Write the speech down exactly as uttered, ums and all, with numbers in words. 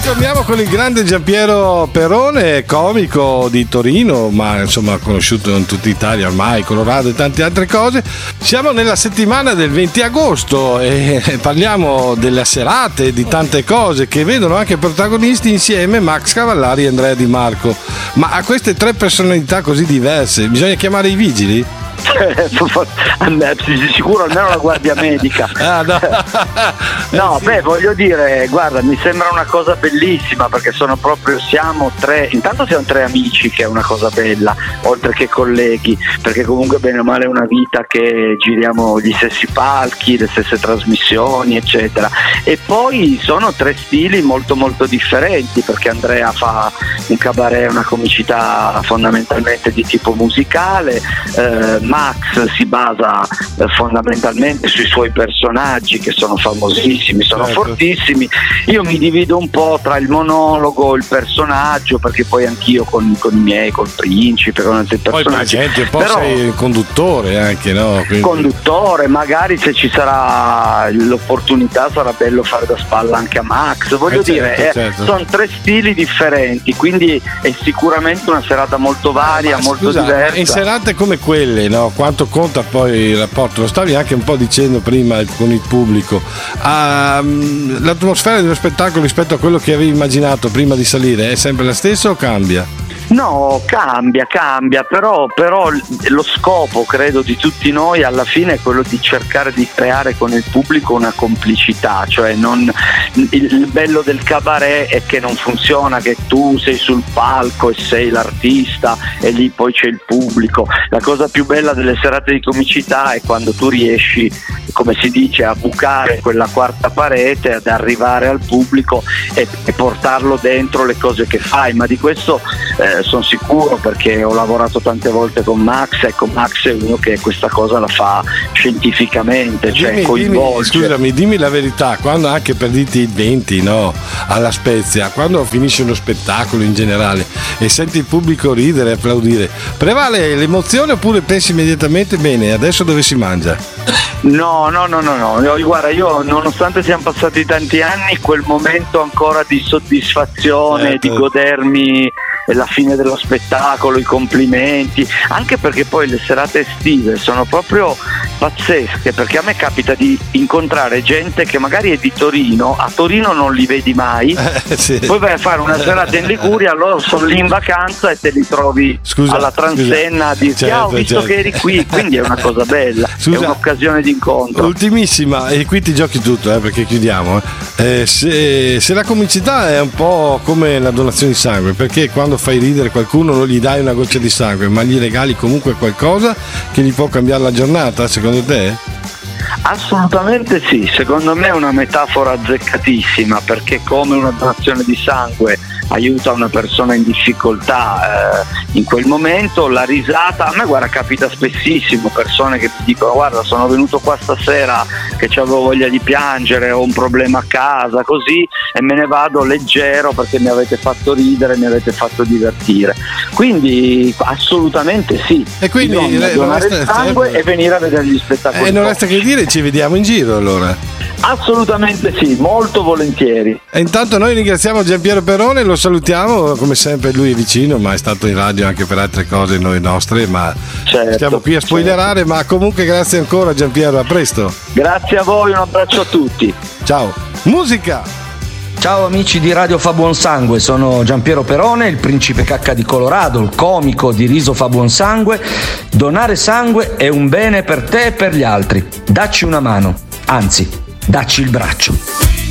Torniamo con il grande Giampiero Perone, comico di Torino, ma insomma conosciuto in tutta Italia ormai, Colorado e tante altre cose. Siamo nella settimana del venti agosto e parliamo delle serate, di tante cose che vedono anche protagonisti insieme Max Cavallari e Andrea Di Marco. Ma a queste tre personalità così diverse bisogna chiamare i vigili? Di sicuro almeno la guardia medica. Ah, no, no beh, voglio dire, guarda, mi sembra una cosa bellissima perché sono proprio, siamo tre, intanto siamo tre amici, che è una cosa bella, oltre che colleghi, perché comunque bene o male è una vita che giriamo gli stessi palchi, le stesse trasmissioni, eccetera. E poi sono tre stili molto molto differenti, perché Andrea fa un cabaret, una comicità fondamentalmente di tipo musicale, eh, Max si basa eh, fondamentalmente sui suoi personaggi che sono famosissimi, sono certo. fortissimi. Io mi divido un po' tra il monologo e il personaggio, perché poi anch'io con, con i miei, col principe, con altri personaggi. Poi presenti, un po' però, sei il conduttore anche, no? Quindi... Conduttore, magari se ci sarà l'opportunità sarà bello fare da spalla anche a Max. Voglio eh certo, dire, eh, certo. sono tre stili differenti, quindi è sicuramente una serata molto varia, Ma, molto scusa, diversa. In serate come quelle, no? Quanto conta poi il rapporto? Lo stavi anche un po' dicendo prima con il pubblico. Ah, l'atmosfera dello spettacolo rispetto a quello che avevi immaginato prima di salire è sempre la stessa o cambia? No, cambia, cambia, però, però lo scopo, credo, di tutti noi alla fine è quello di cercare di creare con il pubblico una complicità, cioè non, il bello del cabaret è che non funziona che tu sei sul palco e sei l'artista e lì poi c'è il pubblico. La cosa più bella delle serate di comicità è quando tu riesci, come si dice, a bucare quella quarta parete, ad arrivare al pubblico e, e portarlo dentro le cose che fai, ma di questo eh, sono sicuro perché ho lavorato tante volte con Max. Ecco, Max è uno che questa cosa la fa scientificamente, cioè dimmi, coinvolge. Dimmi, scusami, dimmi la verità, quando anche per dirti il venti, no, alla Spezia, quando finisce uno spettacolo in generale e senti il pubblico ridere e applaudire, prevale l'emozione oppure pensi immediatamente bene, adesso dove si mangia? No, no, no, no, no. Io, guarda, io nonostante siano passati tanti anni, quel momento ancora di soddisfazione, certo. di godermi la fine dello spettacolo, i complimenti, anche perché poi le serate estive sono proprio pazzesche, perché a me capita di incontrare gente che magari è di Torino, a Torino non li vedi mai, eh, sì. poi vai a fare una serata in Liguria, loro sono lì in vacanza e te li trovi scusa, alla transenna a dirti certo, ah, ho visto certo. che eri qui, quindi è una cosa bella, scusa, è un'occasione di incontro. Ultimissima, e qui ti giochi tutto eh, perché chiudiamo eh. Eh, se, se la comicità è un po' come la donazione di sangue, perché quando fai ridere qualcuno non gli dai una goccia di sangue, ma gli regali comunque qualcosa che gli può cambiare la giornata, secondo te? Assolutamente sì, secondo me è una metafora azzeccatissima, perché come una donazione di sangue aiuta una persona in difficoltà eh, in quel momento, la risata, a me guarda capita spessissimo, persone che ti dicono guarda sono venuto qua stasera che avevo voglia di piangere, ho un problema a casa, così, e me ne vado leggero perché mi avete fatto ridere, mi avete fatto divertire, quindi assolutamente sì, e quindi bisogna donare il sangue e venire a vedere gli spettacoli. E non resta che dire, ci vediamo in giro allora. Assolutamente sì, molto volentieri. E intanto noi ringraziamo Giampiero Perone, lo salutiamo, come sempre lui è vicino, ma è stato in radio anche per altre cose noi nostre, ma certo, stiamo qui a spoilerare, certo. Ma comunque grazie ancora Giampiero, a presto. Grazie a voi, un abbraccio a tutti. Ciao. Musica. Ciao amici di Radio Fa Buon Sangue, sono Giampiero Perone, il principe cacca di Colorado, il comico di Riso Fa Buon Sangue. Donare sangue è un bene per te e per gli altri. Dacci una mano, anzi, dacci il braccio.